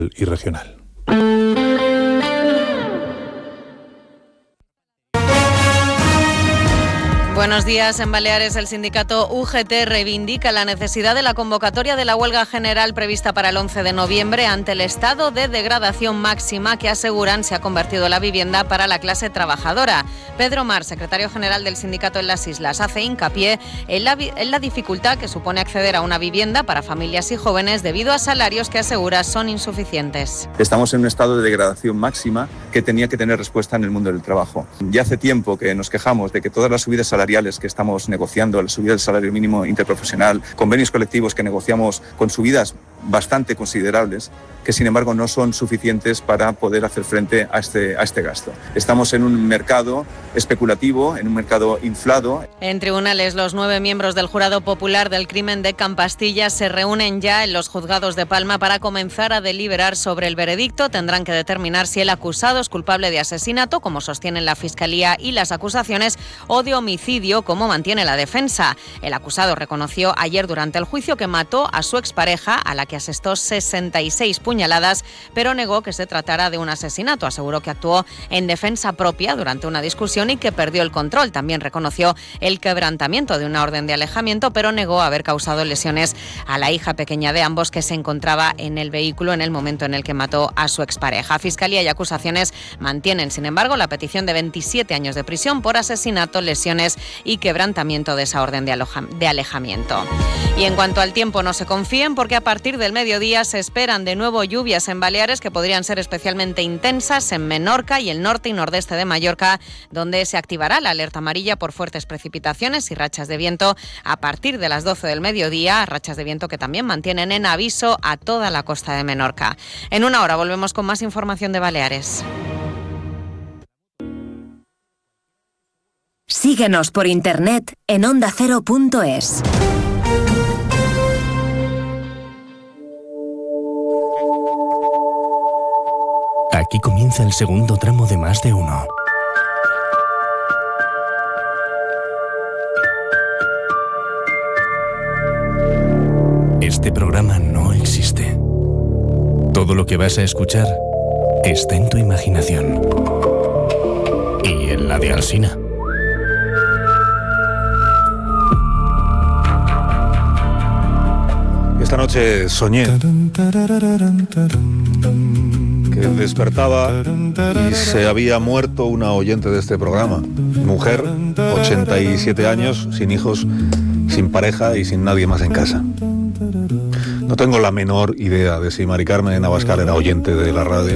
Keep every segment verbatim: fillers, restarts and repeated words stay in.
y regional. Buenos días. En Baleares, el sindicato U G T reivindica la necesidad de la convocatoria de la huelga general prevista para el once de noviembre ante el estado de degradación máxima que aseguran se ha convertido la vivienda para la clase trabajadora. Pedro Mar, secretario general del sindicato en las islas, hace hincapié en la, en la dificultad que supone acceder a una vivienda para familias y jóvenes debido a salarios que asegura son insuficientes. Estamos en un estado de degradación máxima que tenía que tener respuesta en el mundo del trabajo. Ya hace tiempo que nos quejamos de que todas las subidas salariales que estamos negociando, la subida del salario mínimo interprofesional, convenios colectivos que negociamos con subidas bastante considerables, que sin embargo no son suficientes para poder hacer frente a este, a este gasto. Estamos en un mercado especulativo, en un mercado inflado. En tribunales, los nueve miembros del Jurado Popular del crimen de Campastillas se reúnen ya en los juzgados de Palma para comenzar a deliberar sobre el veredicto. Tendrán que determinar si el acusado es culpable de asesinato, como sostienen la Fiscalía y las acusaciones, o de homicidio, como mantiene la defensa. El acusado reconoció ayer durante el juicio que mató a su expareja, a la que asestó sesenta y seis puñaladas, pero negó que se tratara de un asesinato. Aseguró que actuó en defensa propia durante una discusión y que perdió el control. También reconoció el quebrantamiento de una orden de alejamiento, pero negó haber causado lesiones a la hija pequeña de ambos, que se encontraba en el vehículo en el momento en el que mató a su expareja. Fiscalía y acusaciones mantienen, sin embargo, la petición de veintisiete años de prisión por asesinato, lesiones y quebrantamiento de esa orden de, aloja- de alejamiento. Y en cuanto al tiempo, no se confíen, porque a partir del mediodía se esperan de nuevo lluvias en Baleares que podrían ser especialmente intensas en Menorca y el norte y nordeste de Mallorca, donde se activará la alerta amarilla por fuertes precipitaciones y rachas de viento a partir de las doce del mediodía, rachas de viento que también mantienen en aviso a toda la costa de Menorca. En una hora volvemos con más información de Baleares. Síguenos por internet en onda cero punto es. Aquí comienza el segundo tramo de Más de Uno. Este programa no existe. Todo lo que vas a escuchar está en tu imaginación. Y en la de Alsina. Esta noche soñé que despertaba y se había muerto una oyente de este programa. Mujer, ochenta y siete años, sin hijos, sin pareja y sin nadie más en casa. No tengo la menor idea de si Mari Carmen Abascal era oyente de la radio,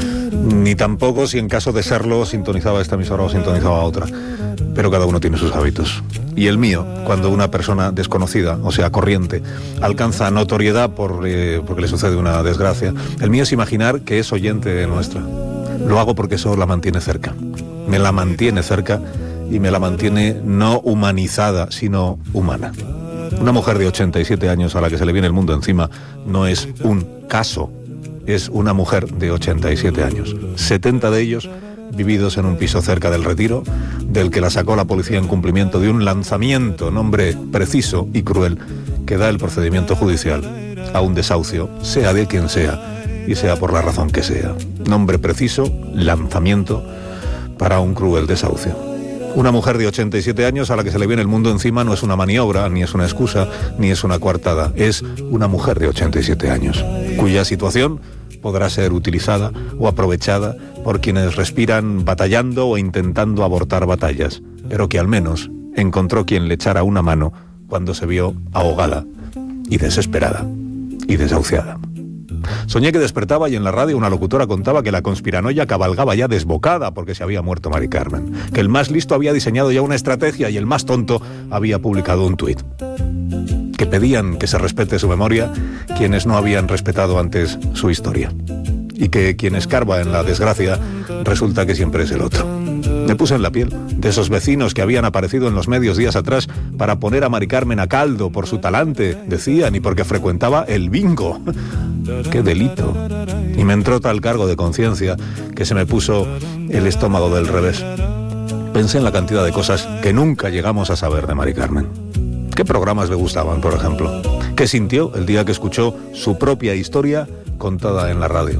ni tampoco si en caso de serlo sintonizaba esta emisora o sintonizaba otra. Pero cada uno tiene sus hábitos. Y el mío, cuando una persona desconocida, o sea, corriente, alcanza notoriedad por, eh, porque le sucede una desgracia, el mío es imaginar que es oyente nuestra. Lo hago porque eso la mantiene cerca. Me la mantiene cerca y me la mantiene no humanizada, sino humana. Una mujer de ochenta y siete años a la que se le viene el mundo encima no es un caso, es una mujer de ochenta y siete años. setenta de ellos vividos en un piso cerca del Retiro, del que la sacó la policía en cumplimiento de un lanzamiento, nombre preciso y cruel, que da el procedimiento judicial a un desahucio, sea de quien sea y sea por la razón que sea. Nombre preciso, lanzamiento para un cruel desahucio. Una mujer de ochenta y siete años a la que se le viene el mundo encima no es una maniobra, ni es una excusa, ni es una coartada. Es una mujer de ochenta y siete años, cuya situación podrá ser utilizada o aprovechada por quienes respiran batallando o intentando abortar batallas, pero que al menos encontró quien le echara una mano cuando se vio ahogada y desesperada y desahuciada. Soñé que despertaba y en la radio una locutora contaba que la conspiranoia cabalgaba ya desbocada porque se había muerto Mari Carmen, que el más listo había diseñado ya una estrategia y el más tonto había publicado un tuit, que pedían que se respete su memoria quienes no habían respetado antes su historia, y que quien escarba en la desgracia resulta que siempre es el otro. Me puse en la piel de esos vecinos que habían aparecido en los medios días atrás para poner a Mari Carmen a caldo por su talante, decían, y porque frecuentaba el bingo. ¡Qué delito! Y me entró tal cargo de conciencia que se me puso el estómago del revés. Pensé en la cantidad de cosas que nunca llegamos a saber de Mari Carmen. ¿Qué programas le gustaban, por ejemplo? ¿Qué sintió el día que escuchó su propia historia contada en la radio.